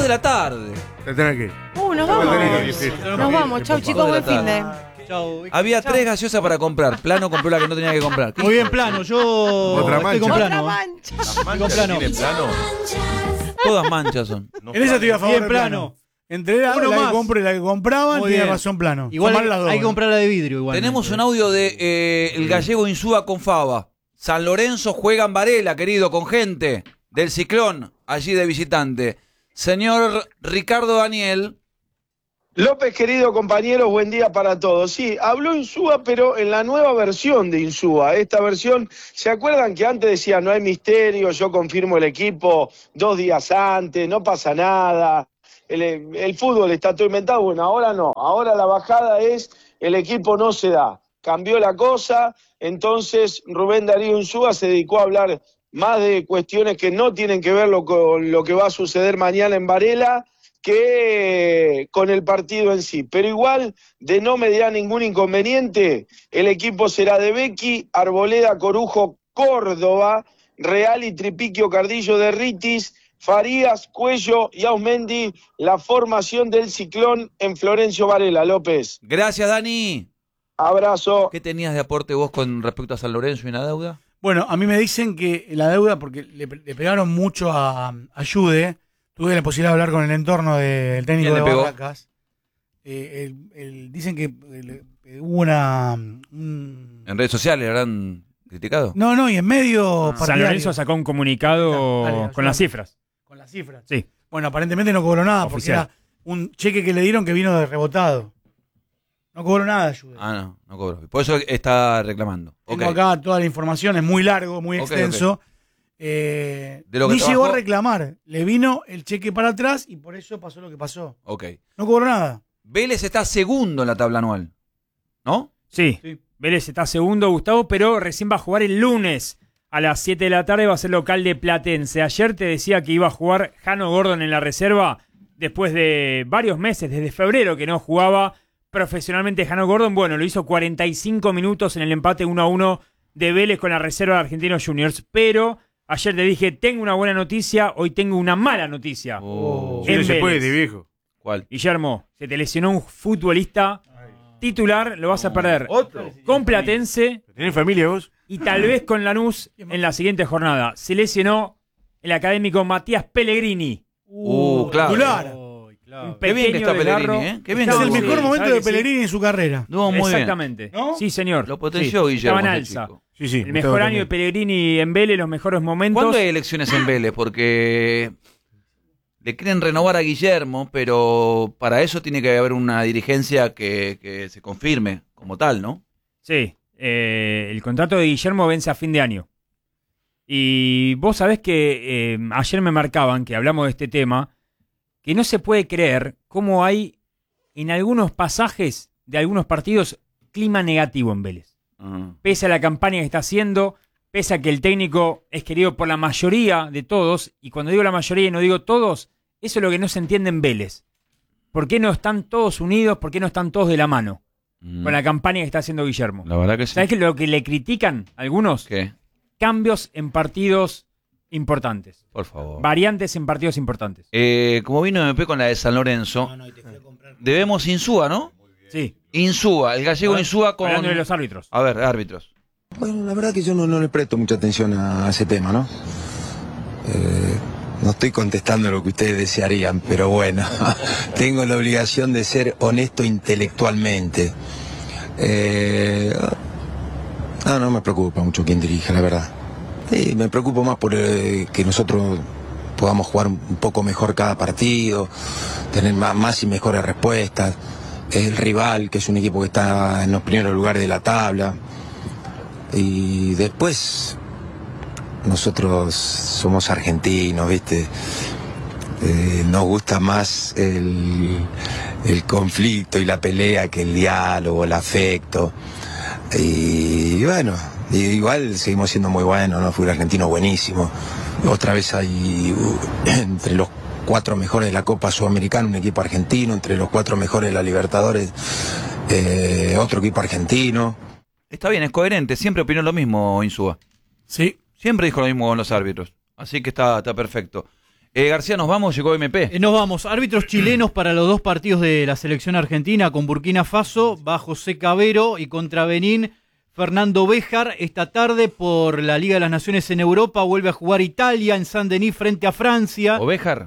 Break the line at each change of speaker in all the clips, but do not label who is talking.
de la tarde.
Te tenés que ir.
Nos vamos. Nos vamos. Chau, chicos. Buen fin de.
Chau.
Había 3 gaseosas para comprar. Plano compró la que no tenía que comprar.
Muy bien, Plano. Yo
Otra
estoy
mancha.
con
Otra
Plano.
mancha.
Estoy con Plano.
¿Tiene Plano?
Todas manchas son.
En esa estoy a favor
Bien,
de
Plano.
Entre la
Uno
que
más.
compro y la que compraban,
Muy
tiene
bien.
razón Plano.
Igual
Tomar las dos.
hay que comprar la de vidrio igual.
Tenemos un audio de el gallego Insúa con Fava. San Lorenzo juega en Varela, querido, con gente del Ciclón, allí de visitante. Señor Ricardo Daniel.
López, querido compañero, buen día para todos. Sí, habló Insúa, pero en la nueva versión de Insúa. Esta versión, ¿se acuerdan que antes decía no hay misterio, yo confirmo el equipo 2 días antes, no pasa nada, el fútbol está todo inventado? Bueno, ahora no, ahora la bajada es el equipo no se da. Cambió la cosa, entonces Rubén Darío Insúa se dedicó a hablar más de cuestiones que no tienen que ver con lo que va a suceder mañana en Varela, que con el partido en sí. Pero igual, de no me da ningún inconveniente, el equipo será de Becchi, Arboleda, Corujo, Córdoba, Real y Tripiquio, Cardillo de Ritis, Farías, Cuello y Ausmendi, la formación del Ciclón en Florencio Varela. López.
Gracias, Dani.
Abrazo.
¿Qué tenías de aporte vos con respecto a San Lorenzo y una deuda?
Bueno, a mí me dicen que la deuda, porque le pegaron mucho a Jude. Tuve la posibilidad de hablar con el entorno del técnico
¿Quién
de
le pegó?
Barracas. Dicen que hubo una...
En redes sociales habrán criticado.
No, y en medio
San
partidario.
Lorenzo sacó un comunicado
Dale,
con las cifras.
Con las cifras.
Sí.
Bueno, aparentemente no cobró nada,
Oficial.
porque era un cheque que le dieron que vino de rebotado. No cobró nada, Jude.
No cobró. Por eso está reclamando.
Tengo acá toda la información, es muy largo, muy
Ok,
extenso.
De lo que
Ni llegó a
trabajó.
reclamar. Le vino el cheque para atrás y por eso pasó lo que pasó.
Ok.
No cobró nada.
Vélez está segundo en la tabla anual. ¿No?
Sí. Vélez está segundo, Gustavo, pero recién va a jugar el lunes a las 7 de la tarde. Va a ser local de Platense. Ayer te decía que iba a jugar Jano Gordon en la reserva después de varios meses, desde febrero que no jugaba profesionalmente Jano Gordon. Bueno, lo hizo 45 minutos en el empate 1-1 de Vélez con la reserva de Argentinos Juniors. Pero ayer te dije, tengo una buena noticia, hoy tengo una mala noticia.
Sí,
En
se puede,
Vélez.
viejo.
¿Cuál?
Guillermo, se te lesionó un futbolista titular, lo vas a perder
¿Otro?
con Platense
¿Tenés familia vos?
y tal vez con Lanús en la siguiente jornada. Se lesionó el académico Matías Pellegrini.
Claro.
Titular.
Un
Qué bien que
pequeño
está
desgarro.
Pellegrini, ¿eh? Qué bien
Es
que
el
estuvo.
mejor
Sí,
momento
¿sabe
de
que sí?
Pellegrini en su carrera.
Estuvo muy bien.
Exactamente.
¿No?
Sí, señor.
Lo potenció
Sí,
Guillermo.
estaba en
ese
alza.
chico.
Sí,
El mejor año de Pellegrini en Vélez, los mejores momentos.
¿Cuándo hay elecciones en Vélez? Porque le quieren renovar a Guillermo, pero para eso tiene que haber una dirigencia que se confirme como tal, ¿no?
Sí, el contrato de Guillermo vence a fin de año. Y vos sabés que ayer me marcaban, que hablamos de este tema, que no se puede creer cómo hay en algunos pasajes de algunos partidos clima negativo en Vélez. Pese a la campaña que está haciendo, pese a que el técnico es querido por la mayoría de todos, y cuando digo la mayoría y no digo todos, eso es lo que no se entiende en Vélez. ¿Por qué no están todos unidos? ¿Por qué no están todos de la mano con la campaña que está haciendo Guillermo?
La verdad que sí.
¿Sabés qué es lo que le critican algunos?
¿Qué?
Cambios en partidos importantes.
Por favor.
Variantes en partidos importantes.
Como vino MP con la de San Lorenzo, debemos Insúa, ¿no?
Sí.
Insúa, el gallego Insúa con...
Hablando de los árbitros.
A ver, árbitros.
Bueno, la verdad que yo no le presto mucha atención a ese tema, ¿no? No estoy contestando lo que ustedes desearían, pero bueno, tengo la obligación de ser honesto intelectualmente. No me preocupa mucho quién dirija, la verdad. Sí, me preocupo más por que nosotros podamos jugar un poco mejor cada partido, tener más y mejores respuestas. El rival, que es un equipo que está en los primeros lugares de la tabla. Y después, nosotros somos argentinos, ¿viste? Nos gusta más el conflicto y la pelea que el diálogo, el afecto. Y bueno, igual seguimos siendo muy buenos, ¿no? Fue un argentino buenísimo. Otra vez hay entre los 4 mejores de la Copa Sudamericana, un equipo argentino, entre los 4 mejores de la Libertadores, otro equipo argentino.
Está bien, es coherente. Siempre opinó lo mismo Insúa.
Sí.
Siempre dijo lo mismo con los árbitros. Así que está perfecto. García, nos vamos, llegó MP.
Nos vamos. Árbitros chilenos para los 2 partidos de la selección argentina. Con Burkina Faso, va José Cabero, y contra Benín, Fernando Béjar. Esta tarde por la Liga de las Naciones en Europa vuelve a jugar Italia en Saint-Denis frente a Francia.
¿O Béjar?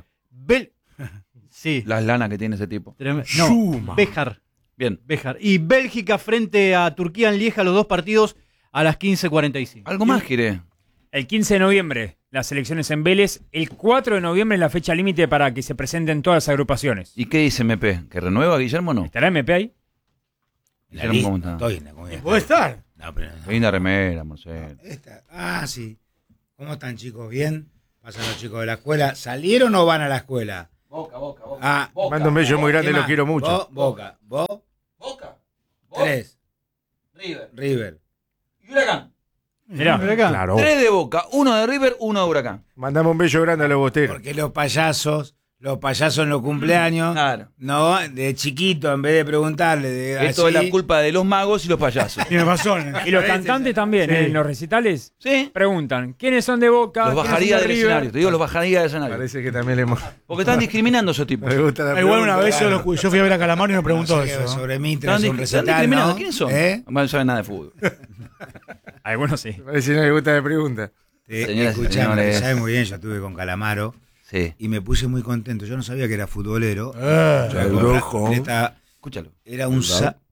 Sí.
Las lanas que tiene ese tipo.
No, Béjar.
Bien.
Béjar. Y Bélgica frente a Turquía en Lieja, los 2 partidos a las 15:45.
¿Algo más quiere?
El 15 de noviembre, las elecciones en Vélez. El 4 de noviembre es la fecha límite para que se presenten todas las agrupaciones.
¿Y qué dice MP? ¿Que renueva Guillermo o no?
¿Estará MP ahí?
Guillermo, ¿cómo está?
Estoy en la comida.
¿Puede estar?
No, pero no.
Linda remera, Marcelo.
Sí. ¿Cómo están, chicos? ¿Bien? ¿Pasan los chicos de la escuela? ¿Salieron o van a la escuela?
Boca.
Ah,
Mando un beso muy grande,
¿qué
lo
más?
quiero mucho.
Boca. ¿Vos?
Boca.
3.
River.
River.
Y Huracán.
Mirá.
Claro.
3 de Boca, 1 de River, 1 de Huracán.
Mandame un beso grande a los bosteros.
Porque los payasos en los cumpleaños,
Claro.
no, de chiquito, en vez de preguntarle, de
Esto es
así,
la culpa de los magos y los payasos.
Tiene razón.
Y los cantantes también,
Sí.
en los recitales,
¿Sí?
preguntan, ¿quiénes son de Boca?
Los
¿Quiénes
bajaría
son
del
de River?
escenario. Te digo, los bajaría del escenario.
Parece que también le hemos...
Porque están discriminando a esos tipos.
Me gusta la
Igual una
pregunta.
vez yo fui a ver a Calamaro y me preguntó
no sé qué,
eso. ¿no?
sobre mí
Están,
tras un
están
recital,
discriminando.
¿no?
¿Quiénes son?
¿Eh?
No saben nada de fútbol.
Algunos sí.
Parece que no le gusta la pregunta.
Señoras y
Escuchame,
señores.
sabe muy bien, yo estuve con Calamaro
Sí.
y me puse muy contento. Yo no sabía que era futbolero.
el rojo.
Escúchalo.
Era un...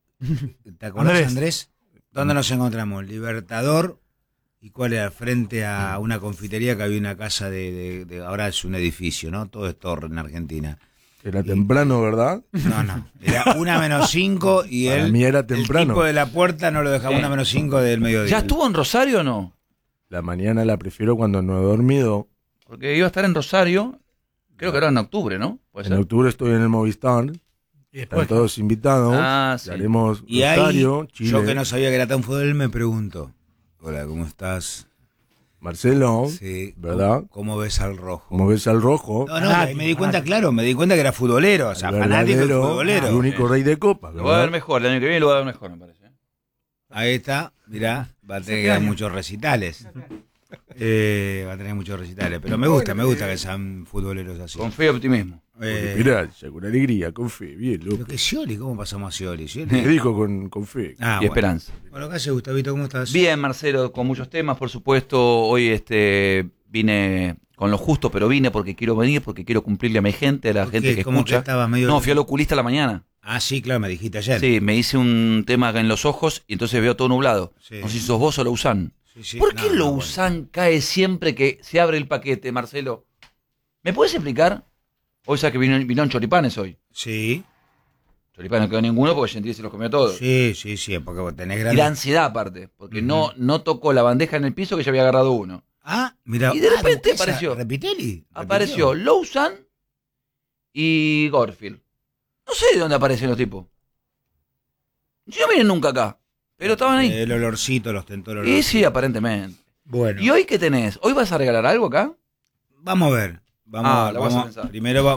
¿Te acordás, Andrés? ¿Dónde nos encontramos? Libertador. ¿Y cuál era? Frente a una confitería que había una casa ahora es un edificio, ¿no? Todo es torre en Argentina.
Era temprano, ¿verdad?
No. Era 1-5 y
Para
él,
mí era
el
temprano.
tipo de la puerta no lo dejaba 1-5 del mediodía.
¿Ya estuvo en Rosario o no?
La mañana la prefiero cuando no he dormido.
Porque iba a estar en Rosario, creo que era en octubre, ¿no? Puede
En
ser.
octubre estoy en el Movistar.
Y
Están
después,
todos invitados.
Ah, sí.
Y haremos
Y ahí,
Rosario, Chile.
yo que no sabía que era tan fútbol, me pregunto, hola, ¿cómo estás?
Marcelo,
Sí.
¿verdad?
¿Cómo ves al rojo?
Como ves al rojo,
No, me di cuenta, claro, me di cuenta que era futbolero, o sea,
el
fanático y
verdadero,
futbolero.
el único rey de copa.
Lo va a dar
¿verdad?
mejor, el año que viene lo va a dar mejor, me parece.
Ahí está, mirá, va a tener que dar muchos recitales. Va a tener muchos recitales, pero me gusta que sean futboleros así.
Con fe y optimismo.
Porque mirá, ya con alegría, con fe, bien,
Lo
loco.
que Scioli, ¿cómo pasamos a Scioli?
Me dijo con fe.
Ah,
Y esperanza.
Bueno, ¿qué haces, Gustavito? ¿Cómo estás?
Bien, Marcelo, con muchos temas, por supuesto. Hoy vine con lo justo, pero vine porque quiero venir, porque quiero cumplirle a mi gente, a la
¿Por
gente
qué?
que
¿Cómo
escucha.
que estabas medio-
No, fui al oculista a la mañana.
Ah, sí, claro, me dijiste ayer.
Sí, me hice un tema en los ojos y entonces veo todo nublado.
Sí.
No sé si sos vos o Lausanne.
Sí,
¿Por qué
no,
Lausanne cae siempre que se abre el paquete, Marcelo? ¿Me puedes explicar? Hoy sabes que vinieron choripanes hoy.
Sí,
Choripanes no quedó ninguno porque Gentili se los comió todos.
sí, porque vos tenés
Y
grandes...
la ansiedad aparte, porque no tocó la bandeja en el piso que ya había agarrado uno.
Ah, mira.
Y de repente
Duquesa,
apareció.
¿Repitelli?
Apareció Lausanne y Gorfield. No sé de dónde aparecen los tipos. Yo no vienen nunca acá, pero estaban ahí.
El olorcito los tentó el olorcito.
Y sí, aparentemente.
Bueno,
¿Y hoy qué tenés? ¿Hoy vas a regalar algo acá?
vamos a ver.
Ah, la vas a pensar.
Primero,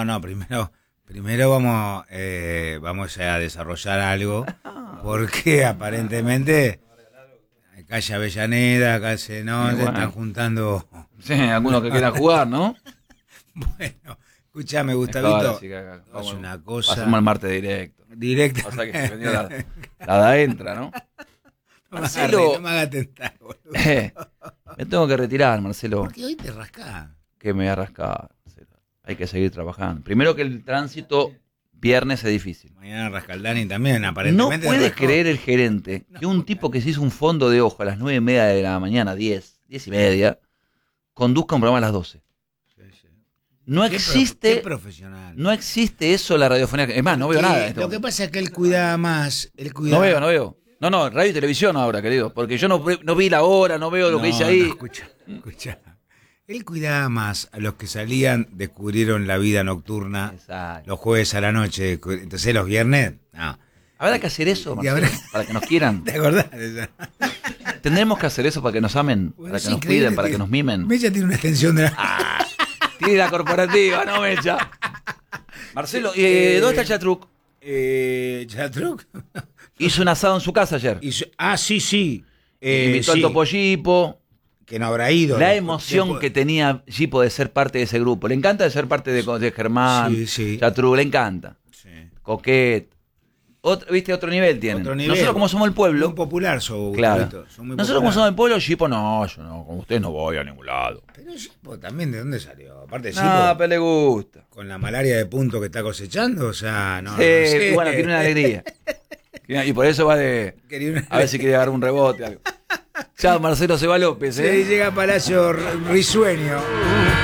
primero vamos a desarrollar algo, porque aparentemente calle Avellaneda, calle no,
Sí,
se
bueno.
están juntando.
Sí, algunos que quieran jugar, ¿no?
Bueno, escúchame,
Ahora
Gustavito,
sí que acá,
es
vamos,
una cosa
pasamos al martes directo.
directa.
O sea que se vendió la de adentra, ¿no? Marcelo,
No me hagas tentar, boludo.
me tengo que retirar, Marcelo.
Porque hoy te rascás.
Que me voy a rascar, Marcelo. Hay que seguir trabajando. Primero que el tránsito viernes es difícil.
Mañana Rascaldani también,
No
aparentemente.
puede
rascó.
creer el gerente que un tipo que se hizo un fondo de ojo a las 9:30 de la mañana, 10:30, conduzca un programa a las 12.
Sí, sí.
No
Qué
existe,
qué profesional.
no existe eso en la radiofonía. Es más, no veo
Sí,
nada. en este
lo que
momento.
pasa es que él cuida más.
No veo. No, radio y televisión ahora, querido. Porque yo no vi la hora, no veo lo que dice ahí.
Escucha. Él cuidaba más a los que salían, descubrieron la vida nocturna
Exacto.
los jueves a la noche. Entonces los viernes, no.
Habrá que hacer eso,
Y
Marcelo,
habrá-
para que nos quieran.
¿Te acordás?
Tendremos que hacer eso para que nos amen,
Bueno,
para
es
que nos
increíble
cuiden, para que nos mimen.
Mecha tiene una extensión de la...
Tiene la corporativa, no Mecha. Marcelo, ¿dónde está el Chatruc?
¿Chatruc?
Hizo un asado en su casa ayer.
Sí.
Invitó al
sí.
Topo Gipo.
que no habrá ido.
La emoción que tenía Gipo de ser parte de ese grupo. Le encanta de ser parte de Germán, Chatru, le encanta.
Sí.
Coquet. ¿Viste? Otro nivel tienen. Nosotros como somos el pueblo.
Muy popular son.
Claro.
Son muy
Nosotros como somos el pueblo, Gipo no, yo no, con ustedes no voy a ningún lado.
Pero Gipo también, ¿de dónde salió? Aparte de
No,
Gipo,
pero le gusta.
con la malaria de punto que está cosechando, o sea, no.
Sí,
no sé.
bueno, tiene una alegría. Y por eso va de. A ver si quiere dar un rebote. Algo. Ya Marcelo Seba López,
Sí, llega a Palacio Risueño.